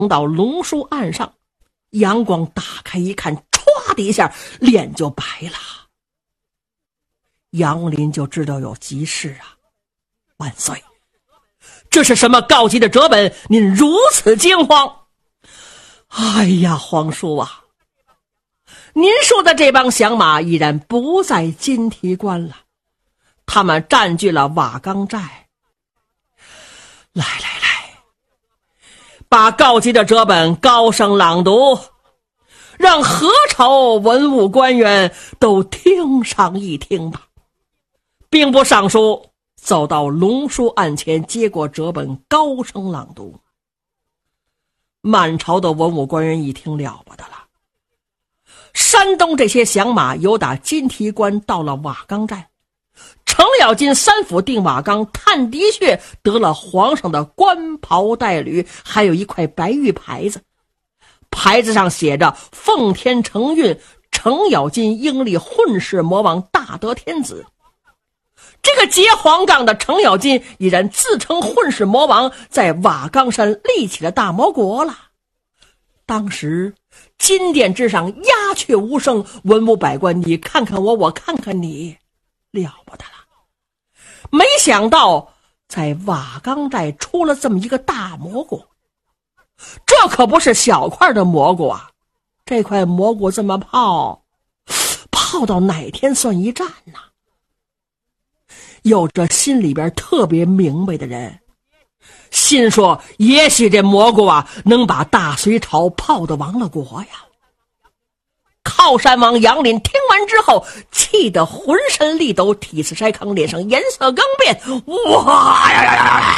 到龙书岸上，阳光打开一看，唰的一下脸就白了。杨林就知道有急事啊！万岁，这是什么高级的折本？您如此惊慌？哎呀，皇叔啊，您说的这帮响马已然不在金提关了，他们占据了瓦岗寨。来，把高级的折本高声朗读，让何朝文武官员都听上一听吧。兵部尚书走到龙书案前，接过折本，高声朗读。满朝的文武官员一听，了不得了，山东这些响马由打金提关到了瓦岗寨，程咬金三府定瓦岗，探敌穴，得了皇上的官袍带履，还有一块白玉牌子，牌子上写着奉天承运，程咬金应立混世魔王，大得天子。这个结黄杠的程咬金已然自称混世魔王，在瓦岗山立起了大魔国了。当时金殿之上鸦雀无声，文武百官你看看我，我看看你，了不得了。没想到在瓦岗寨出了这么一个大蘑菇，这可不是小块的蘑菇啊！这块蘑菇这么泡到哪天算一战呢？有着心里边特别明白的人心说，也许这蘑菇啊能把大隋朝泡得亡了国呀。靠山王杨林听完之后，气得浑身力抖，体似筛糠，脸上颜色更变。哇呀！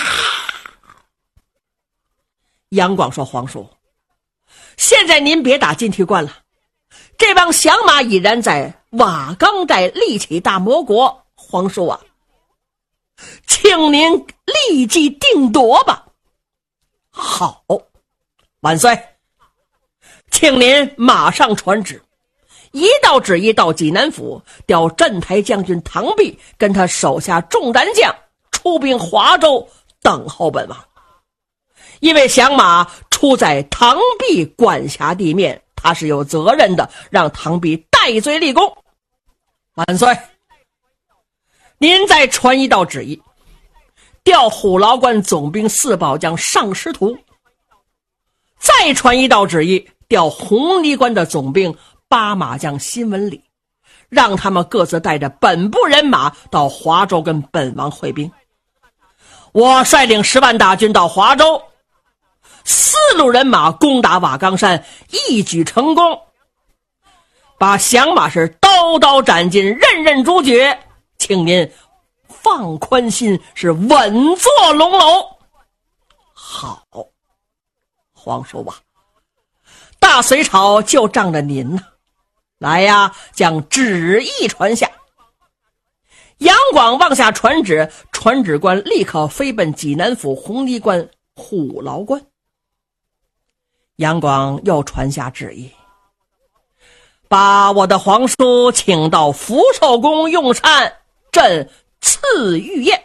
杨广说，皇叔，现在您别打金提关了，这帮响马已然在瓦岗寨立起大魔国，皇叔啊，请您立即定夺吧。好，万岁，请您马上传旨，一道旨意到济南府，调镇台将军唐弼跟他手下众战将出兵华州，等候本王。因为响马出在唐弼管辖地面，他是有责任的，让唐弼戴罪立功。万岁，您再传一道旨意，调虎牢关总兵四宝将尚师图，再传一道旨意，调红泥关的总兵八马将辛文礼，让他们各自带着本部人马到华州跟本王会兵。我率领10万大军到华州，4路人马攻打瓦岗山，一举成功，把响马是刀刀斩尽，任任诛绝，请您放宽心，是稳坐龙楼。好，皇叔啊，大隋朝就仗着您呢，来呀，将旨意传下。杨广往下传旨，传旨官立刻飞奔济南府红泥关虎牢关。杨广又传下旨意，把我的皇叔请到福寿宫用膳，朕赐御宴。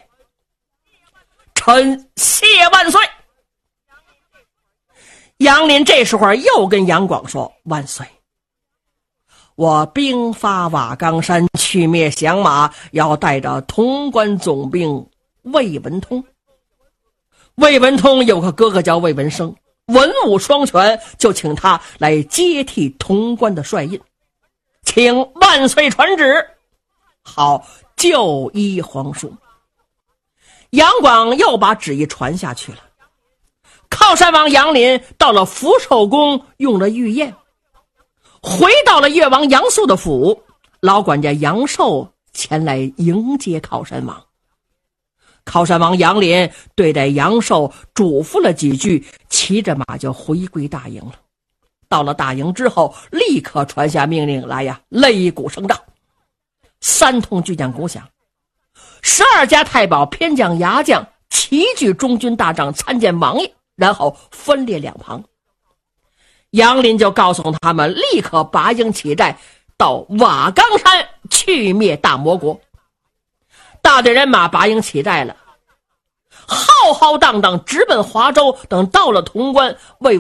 臣谢万岁。杨林这时候又跟杨广说，万岁，我兵发瓦岗山去灭响马，要带着潼关总兵魏文通。魏文通有个哥哥叫魏文生，文武双全，就请他来接替潼关的帅印，请万岁传旨。好，就依皇叔。杨广又把旨意传下去了。靠山王杨林到了福寿宫用了御宴，回到了越王杨素的府，老管家杨寿前来迎接靠山王。靠山王杨林对待杨寿嘱咐了几句，骑着马就回归大营了。到了大营之后，立刻传下命令来呀，擂鼓声仗，3通巨将鼓响，12家太保偏将牙将齐聚中军大帐参见王爷，然后分列两旁。杨林就告诉他们立刻拔营起寨，到瓦岗山去灭大魔国。大队人马拔营起寨了， 浩浩荡荡直奔华州。等到了潼关，为